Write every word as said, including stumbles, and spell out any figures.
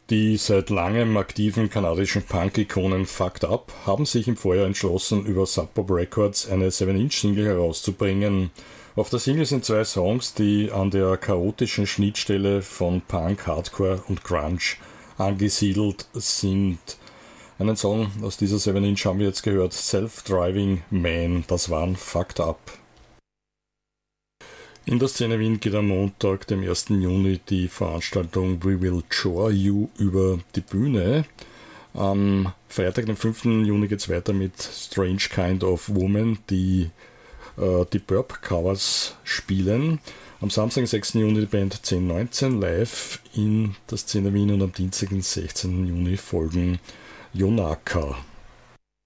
Die seit langem aktiven kanadischen Punk-Ikonen Fucked Up haben sich im Vorjahr entschlossen, über Sub Pop Records eine seven Inch Single herauszubringen. Auf der Single sind zwei Songs, die an der chaotischen Schnittstelle von Punk, Hardcore und Grunge angesiedelt sind. Einen Song aus dieser seven Inch haben wir jetzt gehört, Self-Driving Man, das waren Fucked Up. In der Szene Wien geht am Montag, dem ersten Juni, die Veranstaltung We Will Chore You über die Bühne. Am Freitag, dem fünften Juni, geht es weiter mit Strange Kind of Woman, die äh, die Burp-Covers spielen. Am Samstag, dem sechsten Juni, die Band zehn neunzehn live in der Szene Wien und am Dienstag, dem sechzehnten Juni, folgen Yonaka.